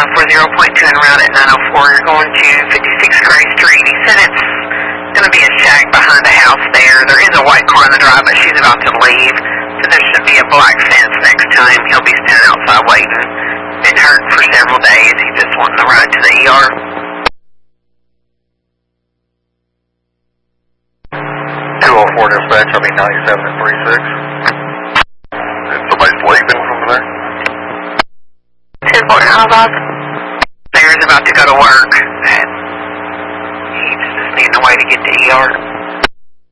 940.2 en route at 904. You're going to 56 Gray Street. He said it's going to be a shack behind a house there. There is a white car in the drive, but she's about to leave. So there should be a black fence next to him. He'll be standing outside waiting. Been hurt for several days. He just wanted to ride to the ER. 204 dispatch, I'll be 97 and 36. And somebody's leaving from there? 10-4, how about? There's about to go to work. And he's just needing a way to get to ER.